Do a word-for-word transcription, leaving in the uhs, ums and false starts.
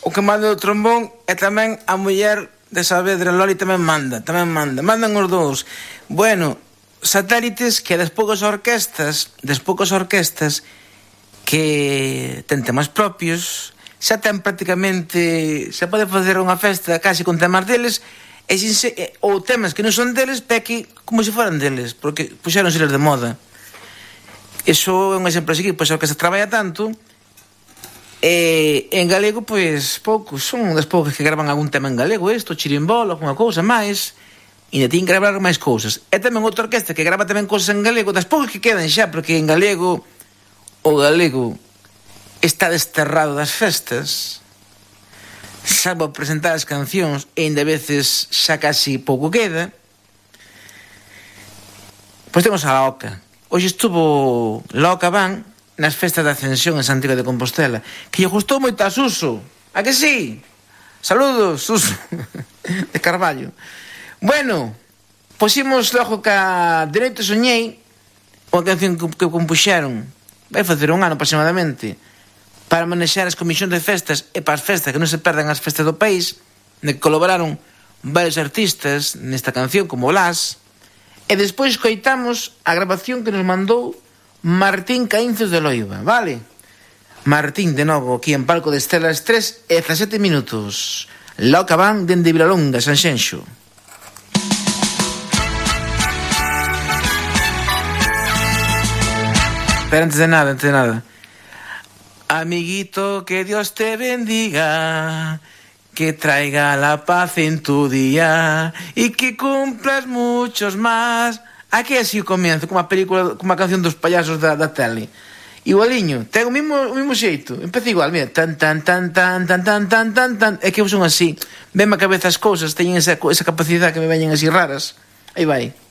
o que manda o trombón e tamén a muller de Saavedra, Loli, tamén manda, tamén manda, mandan os dous. Bueno, satélites que das poucas orquestas, das poucas orquestas que ten temas propios, xa ten prácticamente, xa pode facer unha festa casi con temas deles, e sin se, ou temas que non son deles, peque como se foran deles, porque puxeron seres de moda. Iso é un exemplo así, pois a orquesta traballa tanto. E en galego, pois, poucos. Son das poucas que gravan algún tema en galego, isto, chirimbolo, alguna cousa máis. E ainda tiñen que gravar máis cousas. E tamén outra orquesta que grava tamén cousas en galego, das poucas que quedan xa, porque en galego, o galego está desterrado das festas, salvo presentar as cancións, e ainda a veces xa casi pouco queda. Pois temos a Oca. Hoxe estuvo Loca Van nas festas da Ascensión en Santiago de Compostela, que lle gustou moito a Suso. A que sí? Saludos, Suso, de Carballo. Bueno, pusimos logo ca De Noite Soñei, unha canción que, que compuxeron, vai facer un ano aproximadamente, para manexar as comisións de festas e para as festas que non se perdan as festas do país, de que colaboraron varios artistas nesta canción, como Blas, e despois coitamos a grabación que nos mandou Martín Caínzos de Loiva, vale? Martín, de novo, aquí en Palco de Estelas, tres e dezasete minutos. Loca Van dende Vilalonga, Sanxenxo. Pero antes de nada, antes de nada, amiguito, que Dios te bendiga, que traiga la paz en tu día y que cumplas muchos más. Aquí así o comienzo, como a película, como a canción dos payasos da, da tele. Igualiño, ten o mismo, o mismo xeito. Empeza igual, mira, tan, tan, tan, tan, tan, tan, tan, tan, tan. É que eu son así. Venme a cabeza as cousas, teñen esa, esa capacidade que me veñen así raras. Aí vai.